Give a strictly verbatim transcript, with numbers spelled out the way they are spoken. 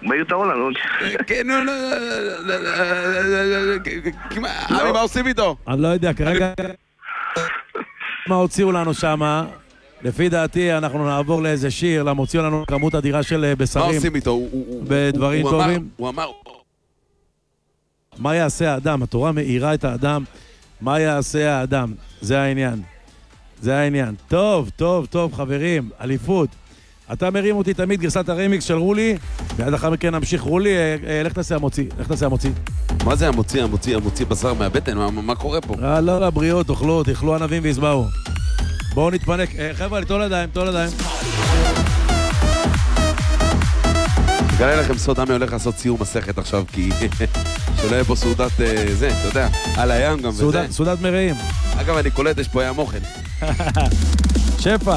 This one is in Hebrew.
מאיר טאולה, נו. כן, נו, אבי, מה עושים איתו? אני לא יודע, כרגע... מה הוציאו לנו שמה? לפי דעתי אנחנו נעבור לאיזה שיר, למה הוציאו לנו כמות אדירה של בשרים. מה עושים איתו? בדברים טובים. הוא אמר... מה יעשה האדם? התורה מאירה את האדם. מה יעשה האדם? זה העניין. זה העניין. טוב, טוב, טוב, חברים. אליפות. אתה מרים אותי תמיד גרסת הרמיקס של רולי, ועד אחר מכן נמשיך רולי, לך תעשה המוציא, לך תעשה המוציא. מה זה המוציא, המוציא, המוציא בשר מהבטן? מה קורה פה? אה, לא, לבריאות, אוכלו, תאכלו ענבים ויסבעו. בואו נתפנק. חבר'ה, תול ידיים, תול ידיים. אגלה לכם סוד, עמי הולך לעשות סיום מסכת עכשיו, כי שלא יהיה פה סעודת זה, אתה יודע, על הים גם וזה. סעודת מרעים. אגב, אני קולט, יש פה ים אוכל. שפע.